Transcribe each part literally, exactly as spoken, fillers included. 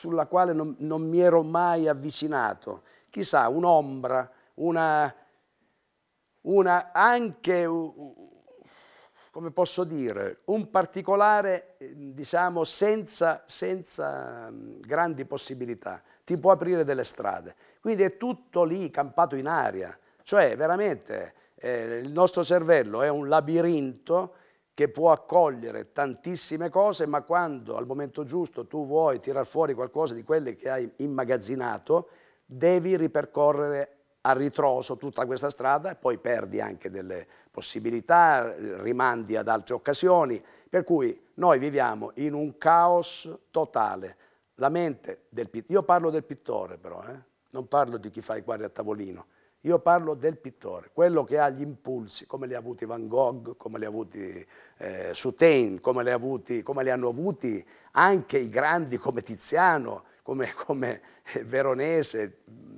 sulla quale non, non mi ero mai avvicinato. Chissà, un'ombra, una, una anche, come posso dire, un particolare, diciamo, senza, senza grandi possibilità. Ti può aprire delle strade. Quindi è tutto lì campato in aria. Cioè, veramente, eh, il nostro cervello è un labirinto che può accogliere tantissime cose, ma quando al momento giusto tu vuoi tirar fuori qualcosa di quelle che hai immagazzinato, devi ripercorrere a ritroso tutta questa strada e poi perdi anche delle possibilità, rimandi ad altre occasioni, per cui noi viviamo in un caos totale. La mente del pittore, io parlo del pittore però, eh? Non parlo di chi fa i quadri a tavolino, io parlo del pittore, quello che ha gli impulsi, come li ha avuti Van Gogh, come li ha avuti eh, Sutain, come li, ha avuti, come li hanno avuti anche i grandi come Tiziano, come, come Veronese,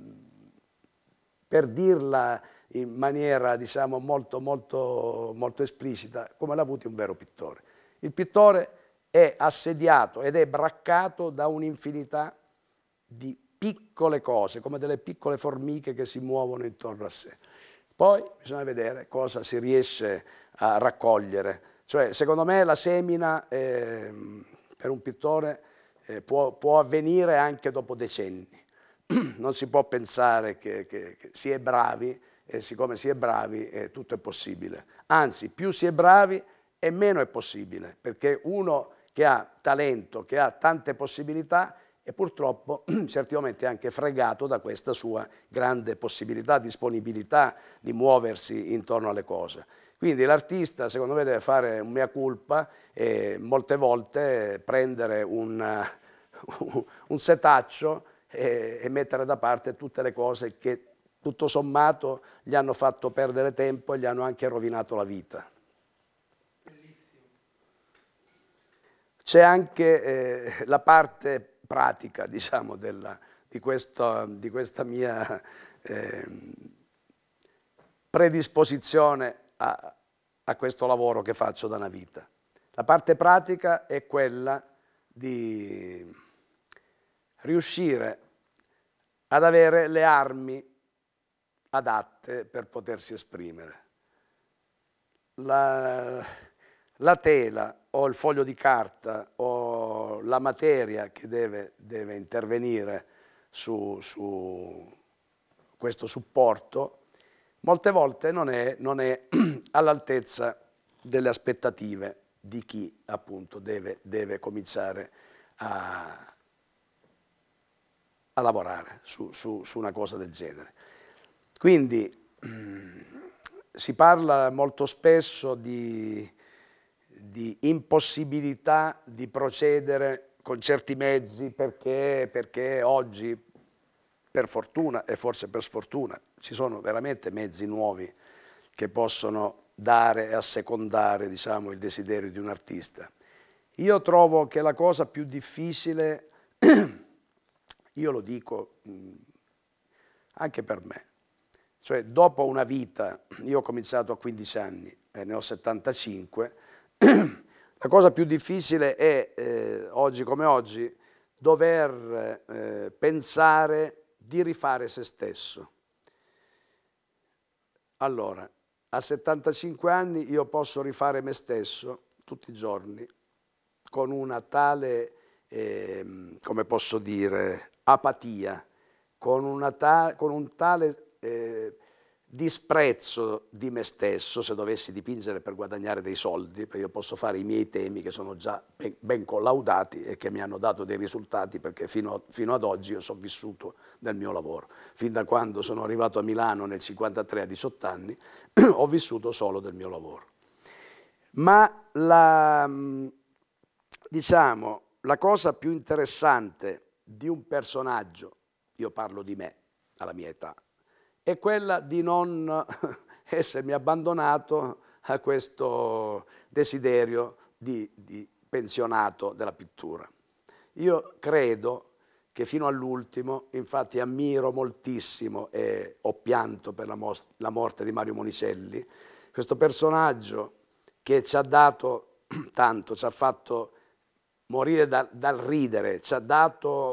per dirla in maniera, diciamo, molto, molto, molto esplicita, come l'ha avuto un vero pittore. Il pittore è assediato ed è braccato da un'infinità di piccole cose, come delle piccole formiche che si muovono intorno a sé. Poi bisogna vedere cosa si riesce a raccogliere. Cioè, secondo me la semina eh, per un pittore eh, può, può avvenire anche dopo decenni. Non si può pensare che, che, che si è bravi e siccome si è bravi eh, tutto è possibile. Anzi, più si è bravi e meno è possibile, perché uno che ha talento, che ha tante possibilità, e purtroppo certi momenti è anche fregato da questa sua grande possibilità, disponibilità di muoversi intorno alle cose. Quindi l'artista secondo me deve fare un mea culpa e molte volte prendere un, un setaccio e, e mettere da parte tutte le cose che tutto sommato gli hanno fatto perdere tempo e gli hanno anche rovinato la vita. C'è anche eh, la parte pratica, diciamo, della, di, questo, di questa mia eh, predisposizione a, a questo lavoro che faccio da una vita. La parte pratica è quella di riuscire ad avere le armi adatte per potersi esprimere. La, la tela o il foglio di carta o la materia che deve, deve intervenire su, su questo supporto, molte volte non è, non è all'altezza delle aspettative di chi appunto deve, deve cominciare a, a lavorare su, su, su una cosa del genere. Quindi si parla molto spesso di, di impossibilità di procedere con certi mezzi perché, perché oggi, per fortuna e forse per sfortuna, ci sono veramente mezzi nuovi che possono dare e assecondare, diciamo, il desiderio di un artista. Io trovo che la cosa più difficile, io lo dico anche per me, cioè dopo una vita, io ho cominciato a quindici anni e ne ho settantacinque, la cosa più difficile è, eh, oggi come oggi, dover eh, pensare di rifare se stesso. Allora, a settantacinque anni io posso rifare me stesso tutti i giorni con una tale, eh, come posso dire, apatia, con, una ta con un tale eh, disprezzo di me stesso, se dovessi dipingere per guadagnare dei soldi, perché io posso fare i miei temi che sono già ben, ben collaudati e che mi hanno dato dei risultati, perché fino, a, fino ad oggi io sono vissuto del mio lavoro. Fin da quando sono arrivato a Milano nel cinquantatré a diciotto anni, ho vissuto solo del mio lavoro. Ma la, diciamo, la cosa più interessante di un personaggio, io parlo di me alla mia età, è quella di non essermi abbandonato a questo desiderio di, di pensionato della pittura. Io credo che fino all'ultimo, infatti ammiro moltissimo e ho pianto per la, la morte di Mario Monicelli, questo personaggio che ci ha dato tanto, ci ha fatto morire da, dal ridere, ci ha dato